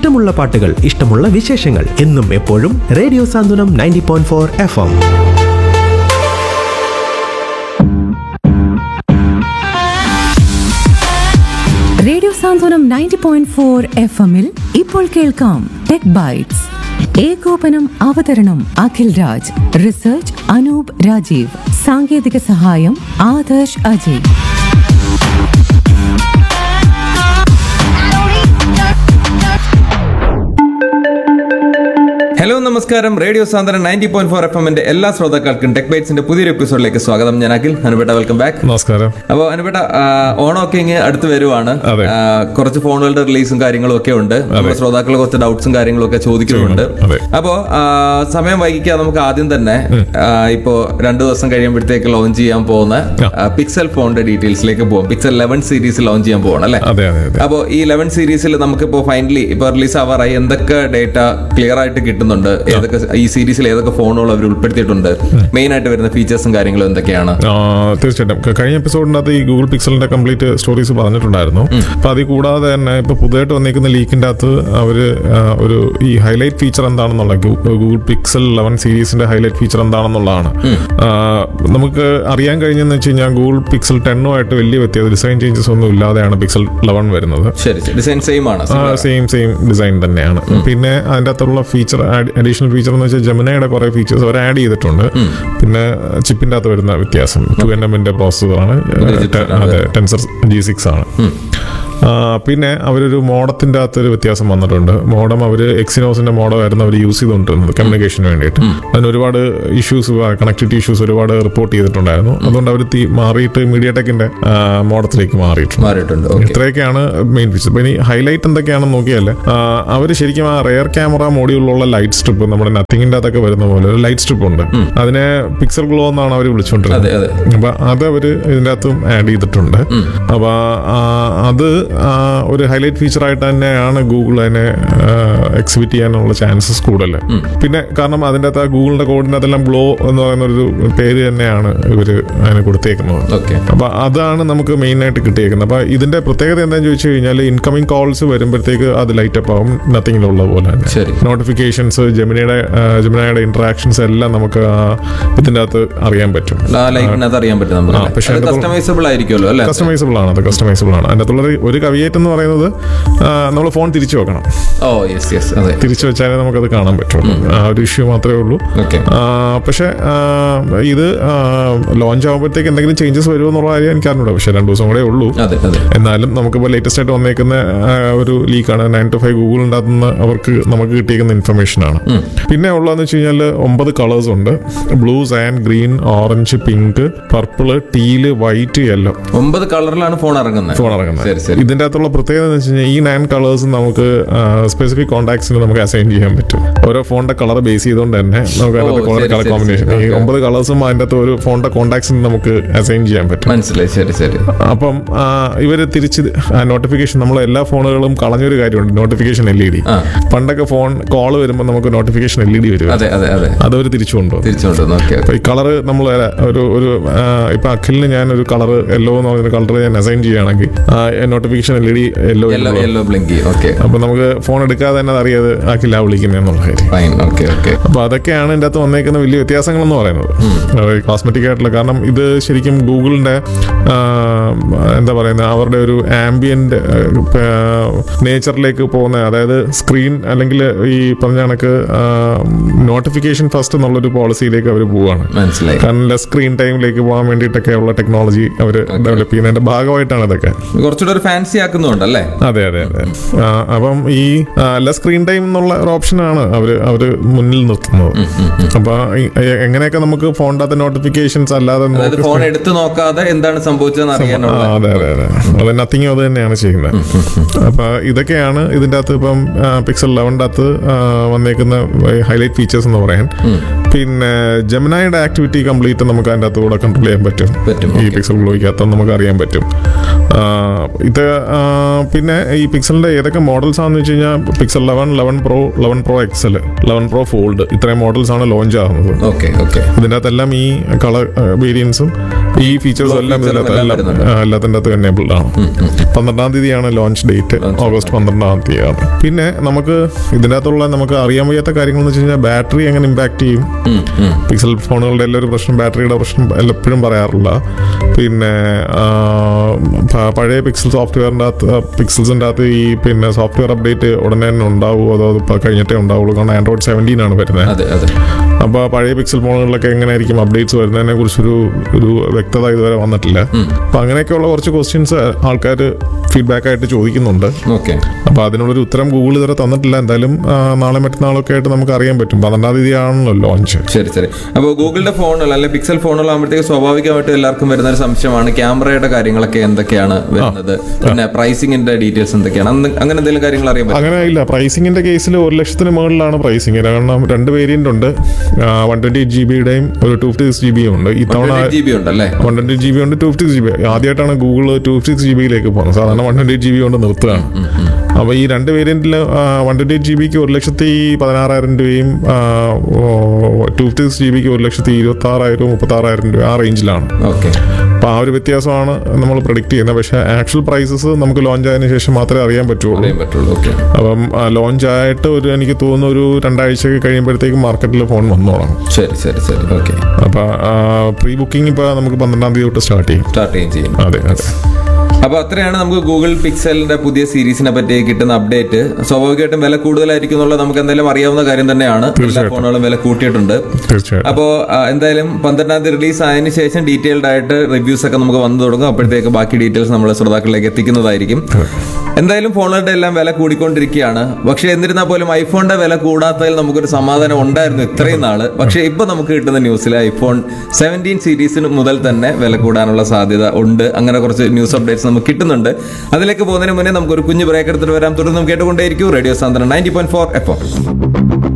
ഇഷ്ടമുള്ള പാട്ടുകൾ, ഇഷ്ടമുള്ള വിശേഷങ്ങൾ എന്നും എപ്പോഴും റേഡിയോ സാന്ത്വനം 90.4 FM. റേഡിയോ സാന്ത്വനം 90.4 FM-ൽ ഇപ്പോൾ കേൾക്കാം ടെക് ബൈറ്റ്സ്. ഏകോപനം അവതരണം അഖിൽ രാജ്. റിസർച്ച് അനൂപ് രാജീവ്. സാങ്കേതിക സഹായം ആദർശ് അജയ്. ഹലോ, നമസ്കാരം. റേഡിയോ സാന്ത്വനം 90.4 FM-ന്റെ എല്ലാ ശ്രോതാക്കൾക്കും ടെക് ബൈറ്റ്സിന്റെ പുതിയൊരു എപ്പിസോഡിലേക്ക് സ്വാഗതം. ഞാൻ അഖിൽ. അനുപേട്ട, welcome back. നമസ്കാരം. അപ്പോൾ അനുപേട്ട, ഓണമൊക്കെ ഇങ്ങനെ അടുത്ത് വരുവാണ്. കുറച്ച് ഫോണുകളുടെ റിലീസും കാര്യങ്ങളും ഒക്കെ ഉണ്ട്. ശ്രോതാക്കൾ കുറച്ച് ഡൗട്ട്സും കാര്യങ്ങളും ഒക്കെ ചോദിക്കുന്നുണ്ട്. അപ്പോൾ സമയം വൈകിക്കാതെ നമുക്ക് ആദ്യം തന്നെ ഇപ്പോ 2 ദിവസം കഴിയുമ്പോഴത്തേക്ക് ലോഞ്ച് ചെയ്യാൻ പോകുന്ന പിക്സൽ ഫോണിന്റെ ഡീറ്റെയിൽസിലേക്ക് പോകും. പിക്സൽ 11 സീരീസ് ലോഞ്ച് ചെയ്യാൻ പോകണം അല്ലേ? അപ്പോൾ ഈ 11 സീരീസിൽ നമുക്കിപ്പോ ഫൈനലി ഇപ്പൊ റിലീസ് ആവാറായി. എന്തൊക്കെ ഡേറ്റ ക്ലിയർ ആയിട്ട് കിട്ടുന്നുണ്ട്? ഏതൊക്കെ ഈ സീരീസിൽ ഏതൊക്കെ ഫോണുകൾ അവർ ഉൾപ്പെടുത്തിയിട്ടുണ്ട്? മെയിൻ ആയിട്ട് വരുന്ന ഫീച്ചേഴ്സും കാര്യങ്ങളും എന്തൊക്കെയാണ്? തീർച്ചയായിട്ടും കഴിഞ്ഞ എപ്പിസോഡിനകത്ത് ഈ ഗൂഗിൾ പിക്സലിന്റെ കംപ്ലീറ്റ് സ്റ്റോറീസ് പറഞ്ഞിട്ടുണ്ടായിരുന്നു. അപ്പൊ അതിൽ കൂടാതെ തന്നെ ഇപ്പൊ പുതുതായിട്ട് വന്നിരിക്കുന്ന ലീക്കിന്റെ അകത്ത് അവര് ഒരു ഈ ഹൈലൈറ്റ് ഫീച്ചർ എന്താണെന്നുള്ള ഗൂഗിൾ പിക്സൽ 11 സീരീസിന്റെ ഹൈലൈറ്റ് ഫീച്ചർ എന്താണെന്നുള്ളതാണ് നമുക്ക് അറിയാൻ കഴിഞ്ഞെന്ന് വെച്ച് കഴിഞ്ഞാൽ ഗൂഗിൾ പിക്സൽ 10 വലിയ വ്യത്യാസം, ഡിസൈൻ ചേഞ്ചസ് ഒന്നും ഇല്ലാതെയാണ് പിക്സൽ 11 വരുന്നത്. ഡിസൈൻ സെയിം ഡിസൈൻ തന്നെയാണ്. പിന്നെ അതിന്റെ അകത്തുള്ള ഫീച്ചർ, അഡീഷണൽ ഫീച്ചർ എന്ന് വെച്ചാൽ ജെമിനയുടെ കുറെ ഫീച്ചേഴ്സ് അവർ ആഡ് ചെയ്തിട്ടുണ്ട്. പിന്നെ ചിപ്പിന്റെ അകത്ത് വരുന്ന വ്യത്യാസം 2nm പ്രോസസ്സറാണ്, അതെ, ടെൻസർ G6 ആണ്. പിന്നെ അവരൊരു മോഡത്തിന്റെ അകത്തൊരു വ്യത്യാസം വന്നിട്ടുണ്ട്. മോഡം അവർ എക്സിനോസിന്റെ മോഡമായിരുന്നു അവർ യൂസ് ചെയ്തുകൊണ്ടിരുന്നത് കമ്മ്യൂണിക്കേഷന് വേണ്ടിയിട്ട്. അതിന് ഒരുപാട് ഇഷ്യൂസ്, കണക്ടിവിറ്റി ഇഷ്യൂസ് ഒരുപാട് റിപ്പോർട്ട് ചെയ്തിട്ടുണ്ടായിരുന്നു. അതുകൊണ്ട് അവർ മാറിയിട്ട് മീഡിയടെക്കിന്റെ മോഡത്തിലേക്ക് മാറിയിട്ടുണ്ട്. ഇത്രയൊക്കെയാണ് മെയിൻ ഫീച്ചർ. ഇനി ഹൈലൈറ്റ് എന്തൊക്കെയാണെന്ന് നോക്കിയാൽ അവർ ശരിക്കും ആ റെയർ ക്യാമറ മോഡ്യൂളിലുള്ള ലൈറ്റ് സ്ട്രിപ്പ്, നമ്മുടെ നത്തിങ്ങിന്റെ അകത്തൊക്കെ വരുന്ന പോലെ ഒരു ലൈറ്റ് സ്ട്രിപ്പ് ഉണ്ട്. അതിനെ പിക്സൽ ഗ്ലോ എന്നാണ് അവർ വിളിച്ചുകൊണ്ടിരുന്നത്. അപ്പൊ അത് അവര് ഇതിന്റെ അകത്തും ആഡ് ചെയ്തിട്ടുണ്ട്. അപ്പൊ അത് ഒരു ഹൈലൈറ്റ് ഫീച്ചർ ആയിട്ട് തന്നെയാണ് ഗൂഗിൾ അതിനെ എക്സിബിറ്റ് ചെയ്യാനുള്ള ചാൻസസ് കൂടുതൽ. പിന്നെ കാരണം അതിൻ്റെ അകത്ത് ഗൂഗിളിന്റെ കോഡിന്റെ അകത്തെല്ലാം ഗ്ലോ എന്ന് പറയുന്ന ഒരു പേര് തന്നെയാണ് ഇവര് അതിന് കൊടുത്തേക്കുന്നത്. അപ്പൊ അതാണ് നമുക്ക് മെയിൻ ആയിട്ട് കിട്ടിയേക്കുന്നത്. അപ്പൊ ഇതിന്റെ പ്രത്യേകത എന്താണെന്ന് ചോദിച്ചു കഴിഞ്ഞാൽ ഇൻകമിംഗ് കോൾസ് വരുമ്പോഴത്തേക്ക് അത് ലൈറ്റ് അപ്പ് ആവും, നത്തിങ്ങിലുള്ള പോലെ തന്നെ. നോട്ടിഫിക്കേഷൻസ്, ജെമിനയുടെ ഇന്ററാക്ഷൻസ് എല്ലാം നമുക്ക് ഇതിന്റെ അകത്ത് അറിയാൻ പറ്റും. പക്ഷേ കസ്റ്റമൈസബിൾ ആണ്. അത് കസ്റ്റമൈസബിൾ ആണ്. അതിന്റെ അകത്തുള്ള ഒരു കവിയേറ്റ് എന്ന് പറയുന്നത് നമ്മൾ ഫോൺ തിരിച്ചു വെക്കണം. തിരിച്ചു വെച്ചാലേ നമുക്കത് കാണാൻ പറ്റുള്ളൂ. ആ ഒരു ഇഷ്യൂ മാത്രമേ ഉള്ളൂ. പക്ഷെ ഇത് ലോഞ്ച് ആകുമ്പോഴത്തേക്ക് എന്തെങ്കിലും ചേഞ്ചസ് വരുമോ എന്നുള്ള കാര്യം എനിക്ക് അറിഞ്ഞൂടാ. പക്ഷെ 2 ദിവസം കൂടെ ഉള്ളൂ. എന്നാലും നമുക്കിപ്പോൾ ലേറ്റസ്റ്റ് ആയിട്ട് വന്നേക്കുന്ന ഒരു ലീക്കാണ് 9 to 5 ഗൂഗിളിൻ്റെ അകത്തുനിന്ന് നമുക്ക് കിട്ടിയിരിക്കുന്ന ഇൻഫർമേഷൻ ആണ്. പിന്നെ ഉള്ളതെന്ന് വെച്ച് കഴിഞ്ഞാൽ 9 കളേഴ്സ് ഉണ്ട്. Blue, sand, green, orange, pink, purple, ടീല്, white, yellow. 9 കളറിലാണ് ഫോൺ ഇറങ്ങുന്നത്. ഇതിന്റെ അകത്തുള്ള പ്രത്യേകത എന്ന് വെച്ച് കഴിഞ്ഞാൽ ഈ 9 കളേഴ്സ് നമുക്ക് സ്പെസിഫിക് കോൺടാക്ട്സിന് നമുക്ക് അസൈൻ ചെയ്യാൻ പറ്റും. ഓരോ ഫോണിന്റെ കളർ ബേസ് ചെയ്തുകൊണ്ട് തന്നെ നമുക്ക് അതിനകത്ത് കളർ കോമ്പിനേഷൻ, ഈ 9 കളേഴ്സും അതിന്റെ അകത്ത് ഒരു ഫോണിന്റെ കോൺടാക്ട്സിന് നമുക്ക് അസൈൻ ചെയ്യാൻ പറ്റും. അപ്പം ഇവര് തിരിച്ച് നോട്ടിഫിക്കേഷൻ, നമ്മൾ എല്ലാ ഫോണുകളും കളഞ്ഞൊരു കാര്യമുണ്ട്, നോട്ടിഫിക്കേഷൻ LED. പണ്ടൊക്കെ ഫോൺ കോൾ വരുമ്പോൾ നമുക്ക് നോട്ടിഫിക്കേഷൻ LED വരും. അതവര് തിരിച്ചു കൊണ്ടുപോകും. ഈ കളർ നമ്മൾ ഒരു ഇപ്പൊ അഖിലിന് ഞാൻ ഒരു കളർ യെല്ലോ എന്ന് പറയുന്ന കളർ ഞാൻ അസൈൻ ചെയ്യുകയാണെങ്കിൽ നോട്ടിഫിക്കേഷൻ LED യെല്ലോ ബ്ലിങ്ക്. അപ്പൊ നമുക്ക് ഫോൺ എടുക്കാതെ തന്നെ അറിയാതെ അഖില വിളിക്കുന്നതെന്നുള്ള കാര്യം. അപ്പൊ അതൊക്കെയാണ് ഇതിന്റെ അകത്ത് വന്നേക്കുന്ന വലിയ വ്യത്യാസങ്ങൾ എന്ന് പറയുന്നത്, കോസ്മെറ്റിക് ആയിട്ടുള്ള. കാരണം ഇത് ശരിക്കും ഗൂഗിളിന്റെ എന്താ പറയുന്നത്, അവരുടെ ഒരു ആംബിയന്റ് നേച്ചറിലേക്ക് പോകുന്ന, അതായത് സ്ക്രീൻ അല്ലെങ്കിൽ ഈ പറഞ്ഞ കണക്ക് നോട്ടിഫിക്കേഷൻ ഫസ്റ്റ് എന്നുള്ളൊരു പോളിസിയിലേക്ക് അവർ പോവുകയാണ്. കാരണം ലെസ് സ്ക്രീൻ ടൈമിലേക്ക് പോകാൻ വേണ്ടിയിട്ടൊക്കെ ഉള്ള ടെക്നോളജി അവർ ഡെവലപ്പ് ചെയ്യുന്നതിന്റെ ഭാഗമായിട്ടാണ് ഇതൊക്കെ. കുറച്ചുകൂടെ ഫാൻസി ആക്കുന്നുണ്ടല്ലേ? അതെ. അപ്പം ഈ ലെസ് സ്ക്രീൻ ടൈം എന്നുള്ള ഒരു ഓപ്ഷനാണ് അവര് മുന്നിൽ നിർത്തുന്നത്. അപ്പൊ എങ്ങനെയൊക്കെ നമുക്ക് ഫോണിന്റെ നോട്ടിഫിക്കേഷൻസ് അല്ലാതെ ഫോൺ എടുത്ത് നോക്കാതെ എന്താണ് സംഭവിച്ചതെന്ന് അറിയാനുള്ള. അതെ. അത് നത്തിങ് അത് തന്നെയാണ് ചെയ്യുന്നത്. അപ്പൊ ഇതൊക്കെയാണ് ഇതിന്റെ അകത്ത് ഇപ്പം പിക്സൽ 11 അകത്ത് വന്നേക്കുന്ന ഹൈലൈറ്റ് ഫീച്ചേഴ്സ് എന്ന് പറയാൻ. പിന്നെ ജെമിനൈയുടെ ആക്ടിവിറ്റി കംപ്ലീറ്റ് നമുക്ക് അതിൻ്റെ അകത്ത് കൂടെ കൺട്രോൾ ചെയ്യാൻ പറ്റും. ഈ പിക്സൽ ഗ്ലോയ്ക്കകത്ത് നമുക്ക് അറിയാൻ പറ്റും. ഇത് പിന്നെ ഈ പിക്സലിൻ്റെ ഏതൊക്കെ മോഡൽസ് ആണെന്ന് വെച്ച് കഴിഞ്ഞാൽ pixel 11, 11 Pro, 11 Pro XL, 11 Pro Fold ഇത്രയും മോഡൽസ് ആണ് ലോഞ്ച് ആകുന്നത്. ഇതിൻ്റെ അകത്തെല്ലാം ഈ കളർ വേരിയൻസും ഈ ഫീച്ചേഴ്സും എല്ലാം എല്ലാത്തിൻ്റെ അകത്ത് എനേബിൾഡ് ആണ്. 12-ാം തീയതിയാണ് ലോഞ്ച് ഡേറ്റ്, ഓഗസ്റ്റ് 12-ാം തീയതിയാണ്. പിന്നെ നമുക്ക് ഇതിൻ്റെ അകത്തുള്ള നമുക്ക് അറിയാൻ വയ്യാത്ത കാര്യങ്ങൾ എന്ന് വെച്ച് കഴിഞ്ഞാൽ ബാറ്ററി എങ്ങനെ ഇമ്പാക്ട് ചെയ്യും. പിക്സൽ ഫോണുകളുടെ എല്ലാവരും പ്രശ്നം ബാറ്ററിയുടെ പ്രശ്നം എപ്പോഴും പറയാറില്ല. പിന്നെ പഴയ പിക്സൽ സോഫ്റ്റ്വെയറിൻ്റെ അകത്ത് പിക്സൽസിൻ്റെ അകത്ത് ഈ പിന്നെ സോഫ്റ്റ്വെയർ അപ്ഡേറ്റ് ഉടനെ തന്നെ ഉണ്ടാവുമോ അതോ ഇപ്പോൾ കഴിഞ്ഞിട്ടേ ഉണ്ടാവുള്ളൂ? കാരണം ആൻഡ്രോയിഡ് 17 ആണ് വരുന്നത്. അപ്പോൾ പഴയ പിക്സൽ ഫോണുകളിലൊക്കെ എങ്ങനെയായിരിക്കും അപ്ഡേറ്റ്സ് വരുന്നതിനെ കുറിച്ചൊരു വ്യക്തത ഇതുവരെ വന്നിട്ടില്ല. അപ്പോൾ അങ്ങനെയൊക്കെയുള്ള കുറച്ച് ക്വസ്റ്റ്യൻസ് ആൾക്കാർ ഫീഡ്ബാക്ക് ആയിട്ട് ചോദിക്കുന്നുണ്ട്. അപ്പോൾ അതിനുള്ളൊരു ഉത്തരം ഗൂഗിൾ ഇതുവരെ തന്നിട്ടില്ല. എന്തായാലും നാളെ മറ്റന്നാളൊക്കെ ആയിട്ട് നമുക്ക് അറിയാൻ പറ്റും. 12-ാം തീയതി ആണല്ലോ ലോഞ്ച്. ശരി. അപ്പോൾ ഗൂഗിളിന്റെ ഫോണുകൾ അല്ലെങ്കിൽ പിക്സൽ ഫോണുകളാകുമ്പോഴത്തേക്ക് സ്വാഭാവികമായിട്ട് എല്ലാവർക്കും വരുന്ന ഒരു സംശയമാണ് ക്യാമറയുടെ കാര്യങ്ങളൊക്കെ എന്തൊക്കെയാണ് വരുന്നത്, പിന്നെ പ്രൈസിംഗിന്റെ ഡീറ്റെയിൽസ് എന്തൊക്കെയാണ്, അങ്ങനെ എന്തെങ്കിലും കാര്യങ്ങൾ അറിയാൻ പറ്റും? അങ്ങനെ ഇല്ല. പ്രൈസിംഗിന്റെ കേസിൽ 1,00,000 മുകളിലാണ് പ്രൈസിംഗ്. കാരണം 2 വേരിയന്റ് ഉണ്ട്. 128GB ഒരു 256GB ഉണ്ട്. ഇത്തവണ 128GB ഉണ്ട്, 256GB. ആദ്യമായിട്ടാണ് ഗൂഗിൾ 256GB പോകുന്നത്. സാധാരണ 128GB കൊണ്ട് നിർത്തുകയാണ്. അപ്പോൾ ഈ 2 വേരിയന്റിൽ 128GBക്ക് 1,16,000 രൂപയും 256GBക്ക് 1,26,000, 36,000 രൂപ ആ റേഞ്ചിലാണ്. അപ്പോൾ ആ ഒരു വ്യത്യാസമാണ് നമ്മൾ പ്രഡിക്റ്റ് ചെയ്യുന്നത്. പക്ഷേ ആക്ച്വൽ പ്രൈസസ് നമുക്ക് ലോഞ്ച് ആയതിനു ശേഷം മാത്രമേ അറിയാൻ പറ്റുള്ളൂ. അപ്പം ലോഞ്ച് ആയിട്ട് എനിക്ക് തോന്നുന്നു ഒരു 2 ആഴ്ചയൊക്കെ കഴിയുമ്പോഴത്തേക്കും മാർക്കറ്റിൽ ഫോൺ വന്നു തുടങ്ങും. ശരി. അപ്പോൾ പ്രീ ബുക്കിംഗ് ഇപ്പോൾ നമുക്ക് 12-ാം തീയതി തൊട്ട് സ്റ്റാർട്ട് ചെയ്യും. അതെ. അപ്പോൾ അത്രയാണ് നമുക്ക് ഗൂഗിൾ പിക്സലിന്റെ പുതിയ സീരീസിനെ പറ്റി കിട്ടുന്ന അപ്ഡേറ്റ്. സ്വാഭാവികമായിട്ടും വില കൂടുതലായിരിക്കും എന്നുള്ളത് നമുക്ക് എന്തായാലും അറിയാവുന്ന കാര്യം തന്നെയാണ്. എല്ലാ ഫോണുകളും വില കൂട്ടിയിട്ടുണ്ട്. അപ്പോൾ എന്തായാലും 12-ാം തീയതി റിലീസ് ആയതിനു ശേഷം ഡീറ്റെയിൽഡ് ആയിട്ട് റിവ്യൂസ് ഒക്കെ നമുക്ക് വന്നു തുടങ്ങും. അപ്പോഴത്തേക്ക് ബാക്കി ഡീറ്റെയിൽസ് നമ്മൾ ശ്രോതാക്കളിലേക്ക് എത്തിക്കുന്നതായിരിക്കും. എന്തായാലും ഫോണുകളുടെ എല്ലാം വില കൂടിക്കൊണ്ടിരിക്കുകയാണ്. പക്ഷെ എന്നിരുന്നാൽ പോലും ഐഫോണിന്റെ വില കൂടാത്തതിൽ നമുക്കൊരു സമാധാനം ഉണ്ടായിരുന്നു ഇത്രയും നാള്. പക്ഷെ ഇപ്പൊ നമുക്ക് കിട്ടുന്ന ന്യൂസിൽ ഐഫോൺ 17 സീരീസിന് മുതൽ തന്നെ വില കൂടാനുള്ള സാധ്യത ഉണ്ട്. അങ്ങനെ കുറച്ച് ന്യൂസ് അപ്ഡേറ്റ്സ് നമുക്ക് കിട്ടുന്നുണ്ട്. അതിലേക്ക് പോകുന്നതിന് മുന്നേ നമുക്കൊരു കുഞ്ഞു ബ്രേക്ക് എടുത്തിട്ട് വരാം. തുടർന്നും കേട്ടുകൊണ്ടേയിരിക്കും റേഡിയോ സാന്ത്വനം 90.4 FM.